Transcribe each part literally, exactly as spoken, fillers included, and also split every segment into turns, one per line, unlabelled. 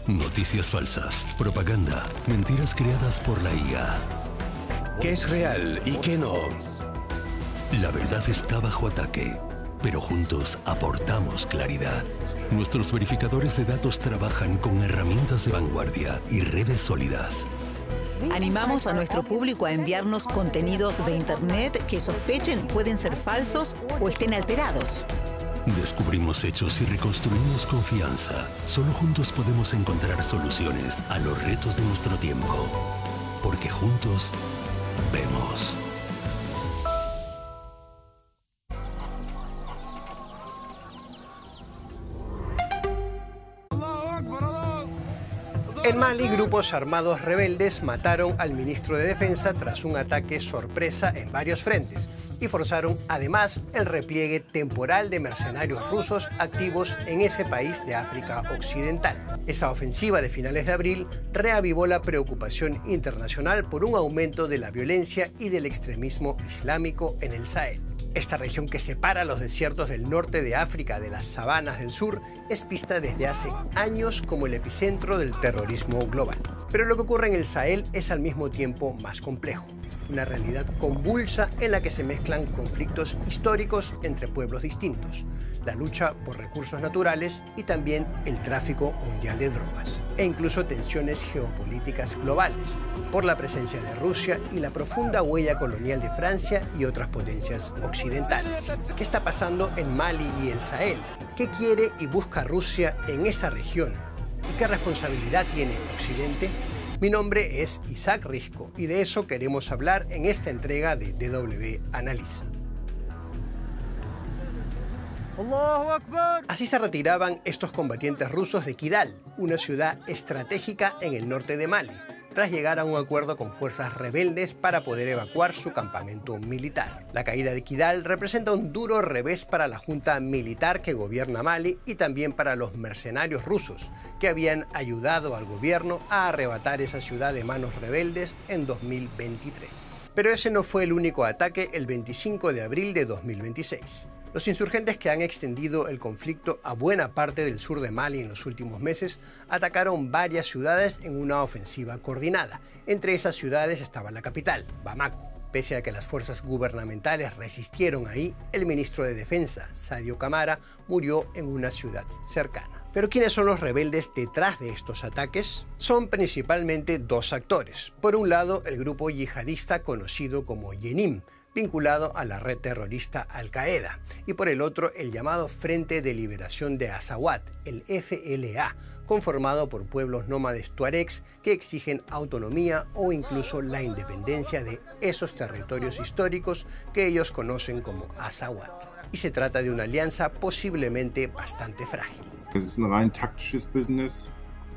Noticias falsas, propaganda, mentiras creadas por la I A.
¿Qué es real y qué no?
La verdad está bajo ataque, pero juntos aportamos claridad. Nuestros verificadores de datos trabajan con herramientas de vanguardia y redes sólidas.
Animamos a nuestro público a enviarnos contenidos de Internet que sospechen pueden ser falsos o estén alterados.
Descubrimos hechos y reconstruimos confianza. Solo juntos podemos encontrar soluciones a los retos de nuestro tiempo. Porque juntos vemos.
En Mali, grupos armados rebeldes mataron al ministro de Defensa tras un ataque sorpresa en varios frentes y forzaron además el repliegue temporal de mercenarios rusos activos en ese país de África Occidental. Esa ofensiva de finales de abril reavivó la preocupación internacional por un aumento de la violencia y del extremismo islámico en el Sahel. Esta región que separa los desiertos del norte de África de las sabanas del sur es vista desde hace años como el epicentro del terrorismo global. Pero lo que ocurre en el Sahel es al mismo tiempo más complejo. Una realidad convulsa en la que se mezclan conflictos históricos entre pueblos distintos, la lucha por recursos naturales y también el tráfico mundial de drogas, e incluso tensiones geopolíticas globales por la presencia de Rusia y la profunda huella colonial de Francia y otras potencias occidentales. ¿Qué está pasando en Mali y el Sahel? ¿Qué quiere y busca Rusia en esa región? ¿Y qué responsabilidad tiene Occidente? Mi nombre es Isaac Risco y de eso queremos hablar en esta entrega de D W Analiza. Así se retiraban estos combatientes rusos de Kidal, una ciudad estratégica en el norte de Mali, tras llegar a un acuerdo con fuerzas rebeldes para poder evacuar su campamento militar. La caída de Kidal representa un duro revés para la junta militar que gobierna Mali y también para los mercenarios rusos, que habían ayudado al gobierno a arrebatar esa ciudad de manos rebeldes en dos mil veintitrés. Pero ese no fue el único ataque el veinticinco de abril de dos mil veintiséis. Los insurgentes que han extendido el conflicto a buena parte del sur de Mali en los últimos meses atacaron varias ciudades en una ofensiva coordinada. Entre esas ciudades estaba la capital, Bamako. Pese a que las fuerzas gubernamentales resistieron ahí, el ministro de Defensa, Sadio Camara, murió en una ciudad cercana. ¿Pero quiénes son los rebeldes detrás de estos ataques? Son principalmente dos actores. Por un lado, el grupo yihadista conocido como Yenim, vinculado a la red terrorista Al-Qaeda, y por el otro el llamado Frente de Liberación de Azawad, el F L A, conformado por pueblos nómades tuaregs que exigen autonomía o incluso la independencia de esos territorios históricos que ellos conocen como Azawad. Y se trata de una alianza posiblemente bastante frágil.
Es ist ein rein taktisches Business.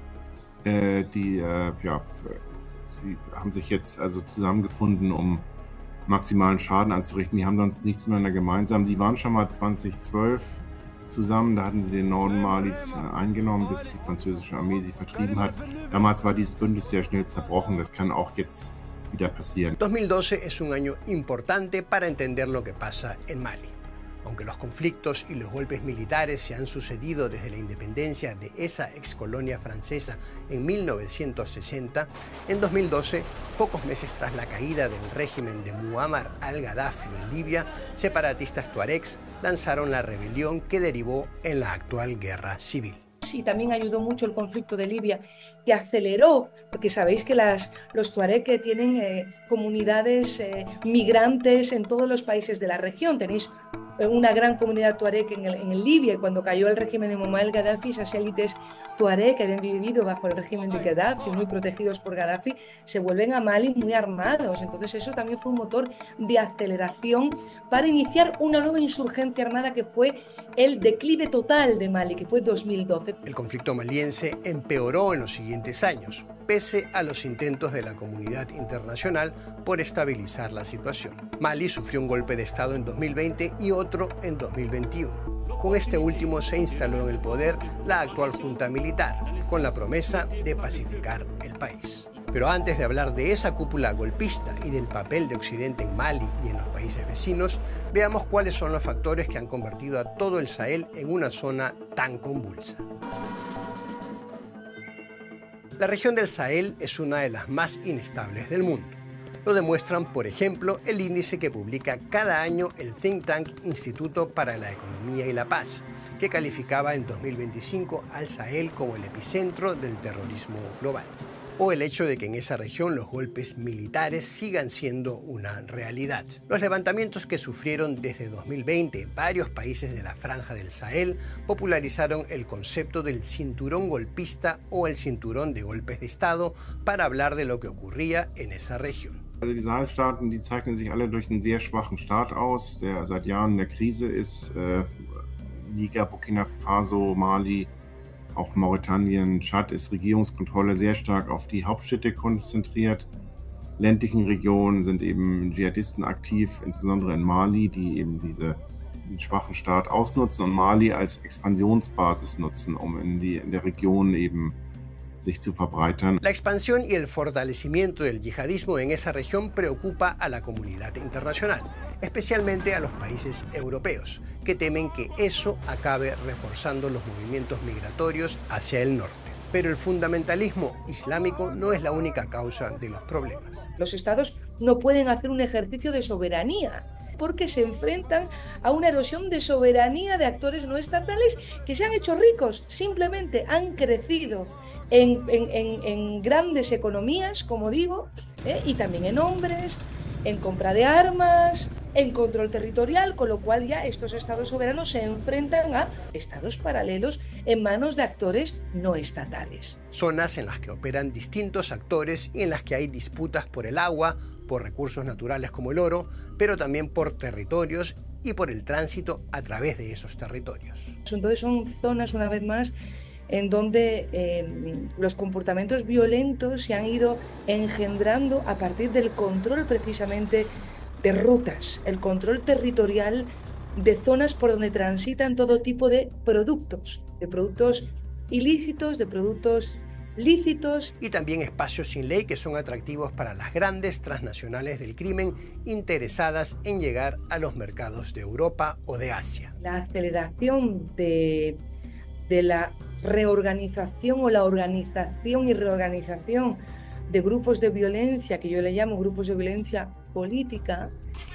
Äh, die, äh, ja, sie haben sich jetzt also zusammengefunden, um maximalen Schaden anzurichten. Die haben sonst nichts miteinander gemeinsam. Sie waren schon mal zweitausendzwölf zusammen, da hatten sie den Norden Malis eingenommen, bis die französische Armee sie vertrieben hat. Damals war dieses Bündnis sehr schnell zerbrochen, das kann auch jetzt wieder passieren.
dos mil doce es un año importante para entender lo que pasa en Mali. Aunque los conflictos y los golpes militares se han sucedido desde la independencia de esa excolonia francesa en mil novecientos sesenta, en dos mil doce, pocos meses tras la caída del régimen de Muammar al-Gaddafi en Libia, separatistas tuaregs lanzaron la rebelión que derivó en la actual guerra civil.
Y también ayudó mucho el conflicto de Libia, que aceleró, porque sabéis que las, los tuareg tienen eh, comunidades eh, migrantes en todos los países de la región. Tenéis una gran comunidad tuareg en, el, en el Libia, y cuando cayó el régimen de Muammar al-Gaddafi, esas élites tuareg que habían vivido bajo el régimen de Gaddafi, muy protegidos por Gaddafi, se vuelven a Mali muy armados. Entonces eso también fue un motor de aceleración para iniciar una nueva insurgencia armada que fue el declive total de Mali, que fue dos mil doce.
El conflicto maliense empeoró en los siguientes años, pese a los intentos de la comunidad internacional por estabilizar la situación. Mali sufrió un golpe de Estado en dos mil veinte y otro en dos mil veintiuno. Con este último se instaló en el poder la actual junta militar, con la promesa de pacificar el país. Pero antes de hablar de esa cúpula golpista y del papel de Occidente en Mali y en los países vecinos, veamos cuáles son los factores que han convertido a todo el Sahel en una zona tan convulsa. La región del Sahel es una de las más inestables del mundo. Lo demuestran, por ejemplo, el índice que publica cada año el think tank Instituto para la Economía y la Paz, que calificaba en dos mil veinticinco al Sahel como el epicentro del terrorismo global. O el hecho de que en esa región los golpes militares sigan siendo una realidad. Los levantamientos que sufrieron desde dos mil veinte varios países de la Franja del Sahel popularizaron el concepto del cinturón golpista o el cinturón de golpes de Estado para hablar de lo que ocurría en esa región.
Also die Sahelstaaten, die zeichnen sich alle durch einen sehr schwachen Staat aus, der seit Jahren in der Krise ist. Äh, Niger, Burkina Faso, Mali, auch Mauretanien, Tschad ist Regierungskontrolle sehr stark auf die Hauptstädte konzentriert. Ländlichen Regionen sind eben Dschihadisten aktiv, insbesondere in Mali, die eben diese, den schwachen Staat ausnutzen und Mali als Expansionsbasis nutzen, um in, die, in der Region eben sich zu verbreitern.
La expansión y el fortalecimiento del yihadismo en esa región preocupa a la comunidad internacional, especialmente a los países europeos, que temen que eso acabe reforzando los movimientos migratorios hacia el norte. Pero el fundamentalismo islámico no es la única causa de los problemas.
Los estados no pueden hacer un ejercicio de soberanía, porque se enfrentan a una erosión de soberanía de actores no estatales que se han hecho ricos, simplemente han crecido en, en, en, en grandes economías, como digo, ¿eh? y también en hombres, en compra de armas, en control territorial, con lo cual ya estos estados soberanos se enfrentan a estados paralelos en manos de actores no estatales.
Zonas en las que operan distintos actores y en las que hay disputas por el agua, por recursos naturales como el oro, pero también por territorios y por el tránsito a través de esos territorios.
Entonces son zonas, una vez más, en donde eh, los comportamientos violentos se han ido engendrando a partir del control precisamente de rutas, el control territorial de zonas por donde transitan todo tipo de productos, de productos ilícitos, de productos lícitos.
Y también espacios sin ley que son atractivos para las grandes transnacionales del crimen interesadas en llegar a los mercados de Europa o de Asia.
La aceleración de, de la reorganización o la organización y reorganización de grupos de violencia, que yo le llamo grupos de violencia política,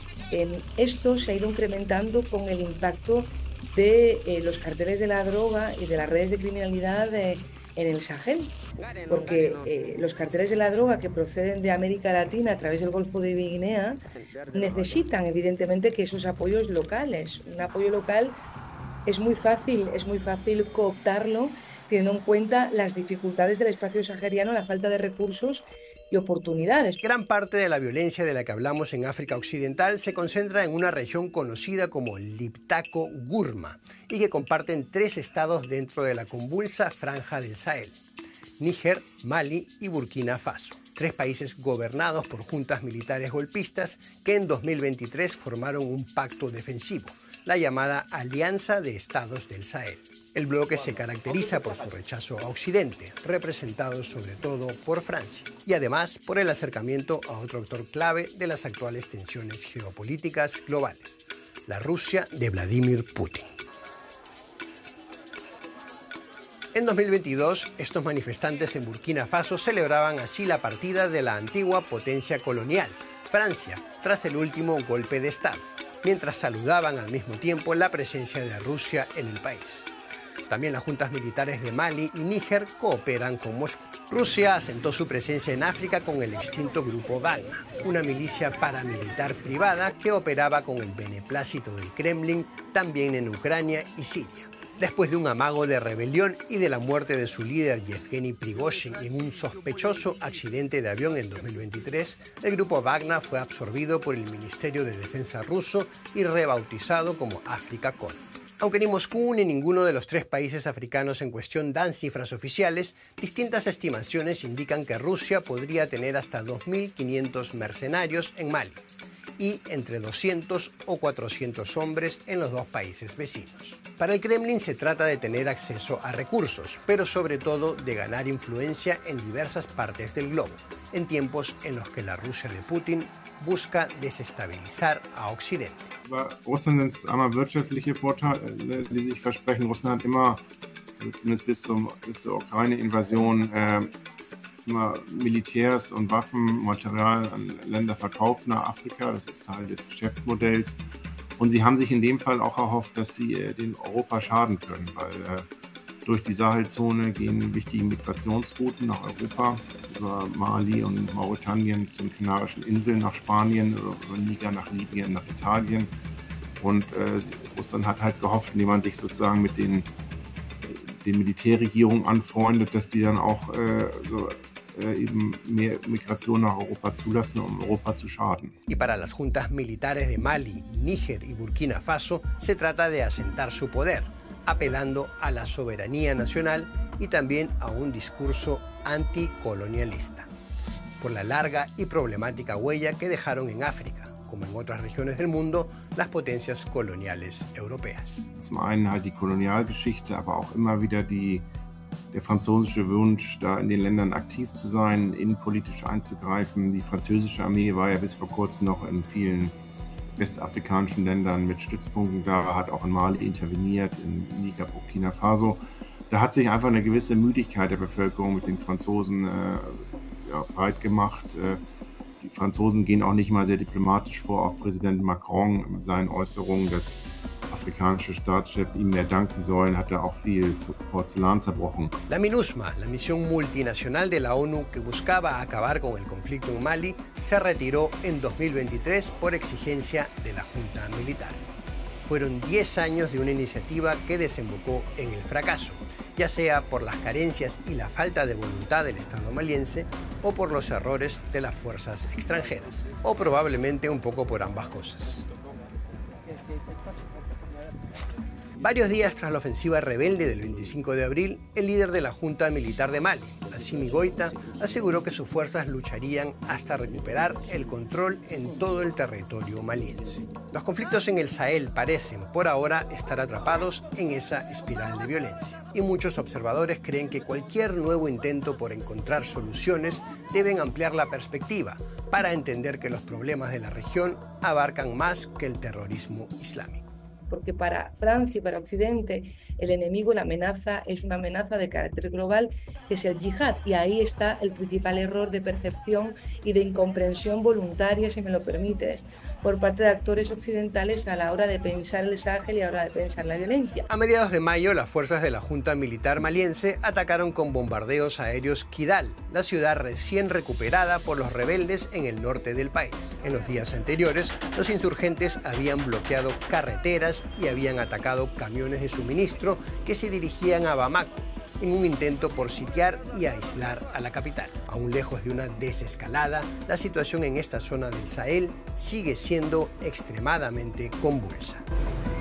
en esto se ha ido incrementando con el impacto de eh, los carteles de la droga y de las redes de criminalidad de, en el Sahel, porque eh, los carteles de la droga que proceden de América Latina a través del Golfo de Guinea necesitan evidentemente que esos apoyos locales, un apoyo local es muy fácil, es muy fácil cooptarlo teniendo en cuenta las dificultades del espacio sahariano, la falta de recursos y oportunidades.
Gran parte de la violencia de la que hablamos en África Occidental se concentra en una región conocida como Liptako-Gurma y que comparten tres estados dentro de la convulsa franja del Sahel: Níger, Mali y Burkina Faso. Tres países gobernados por juntas militares golpistas que en dos mil veintitrés formaron un pacto defensivo, la llamada Alianza de Estados del Sahel. El bloque se caracteriza por su rechazo a Occidente, representado sobre todo por Francia, y además por el acercamiento a otro actor clave de las actuales tensiones geopolíticas globales, la Rusia de Vladimir Putin. En dos mil veintidós, estos manifestantes en Burkina Faso celebraban así la partida de la antigua potencia colonial, Francia, tras el último golpe de Estado, mientras saludaban al mismo tiempo la presencia de Rusia en el país. También las juntas militares de Mali y Níger cooperan con Moscú. Rusia asentó su presencia en África con el extinto Grupo Wagner, una milicia paramilitar privada que operaba con el beneplácito del Kremlin también en Ucrania y Siria. Después de un amago de rebelión y de la muerte de su líder Yevgeny Prigozhin en un sospechoso accidente de avión en dos mil veintitrés, el grupo Wagner fue absorbido por el Ministerio de Defensa ruso y rebautizado como Africa Corps. Aunque ni Moscú ni ninguno de los tres países africanos en cuestión dan cifras oficiales, distintas estimaciones indican que Rusia podría tener hasta dos mil quinientos mercenarios en Mali y entre doscientos o cuatrocientos hombres en los dos países vecinos. Para el Kremlin se trata de tener acceso a recursos, pero sobre todo de ganar influencia en diversas partes del globo, en tiempos en los que la Rusia de Putin busca desestabilizar a Occidente.
Bei Russland sind es einmal wirtschaftliche Vorteile, die sich versprechen. Russland hat immer, zumindest bis, zum, bis zur Ukraine-Invasion, äh, immer Militärs und Waffenmaterial an Länder verkauft nach Afrika. Das ist Teil des Geschäftsmodells. Und sie haben sich in dem Fall auch erhofft, dass sie äh, den Europa schaden können, weil äh, durch die Sahelzone gehen wichtige Migrationsrouten nach Europa, über Mali und Mauretanien zu den Kanarischen Inseln nach Spanien, über Niger nach Libyen, nach Italien. Und äh, Russland hat halt gehofft, indem man sich sozusagen mit den, den Militärregierungen anfreundet, dass sie dann auch äh, so, äh, eben mehr Migration nach Europa zulassen, um Europa zu schaden.
Y para las juntas militares de Mali, Níger y Burkina Faso se trata de asentar su poder, apelando a la soberanía nacional y también a un discurso anticolonialista, por la larga y problemática huella que dejaron en África, como en otras regiones del mundo, las potencias coloniales europeas.
Zum einen halt die Kolonialgeschichte, aber auch immer wieder die, der französische Wunsch, da in den Ländern aktiv zu sein, innenpolitisch einzugreifen. Die französische Armee war ja bis vor kurzem noch in vielen westafrikanischen Ländern mit Stützpunkten da, hat auch in Mali interveniert, in Niger, Burkina Faso. Da hat sich einfach eine gewisse Müdigkeit der Bevölkerung mit den Franzosen äh, ja, breit gemacht. Äh, die Franzosen gehen auch nicht mal sehr diplomatisch vor. Auch Präsident Macron mit seinen Äußerungen, dass afrikanische Staatschef ihm mehr danken sollen, hat er auch viel Porzellan zerbrochen.
La MINUSMA, la misión multinacional de la ONU que buscaba acabar con el conflicto en Mali, se retiró en dos mil veintitrés por exigencia de la junta militar. Fueron diez años de una iniciativa que desembocó en el fracaso, ya sea por las carencias y la falta de voluntad del Estado maliense o por los errores de las fuerzas extranjeras, o probablemente un poco por ambas cosas. Varios días tras la ofensiva rebelde del veinticinco de abril, el líder de la Junta Militar de Mali, Assimi Goïta, aseguró que sus fuerzas lucharían hasta recuperar el control en todo el territorio maliense. Los conflictos en el Sahel parecen, por ahora, estar atrapados en esa espiral de violencia. Y muchos observadores creen que cualquier nuevo intento por encontrar soluciones deben ampliar la perspectiva para entender que los problemas de la región abarcan más que el terrorismo islámico.
Porque para Francia y para Occidente el enemigo, la amenaza, es una amenaza de carácter global, que es el yihad, y ahí está el principal error de percepción y de incomprensión voluntaria, si me lo permites, por parte de actores occidentales a la hora de pensar el Sahel y a la hora de pensar la violencia.
A mediados de mayo, las fuerzas de la Junta Militar maliense atacaron con bombardeos aéreos Kidal, la ciudad recién recuperada por los rebeldes en el norte del país. En los días anteriores, los insurgentes habían bloqueado carreteras y habían atacado camiones de suministro que se dirigían a Bamako, en un intento por sitiar y aislar a la capital. Aún lejos de una desescalada, la situación en esta zona del Sahel sigue siendo extremadamente convulsa.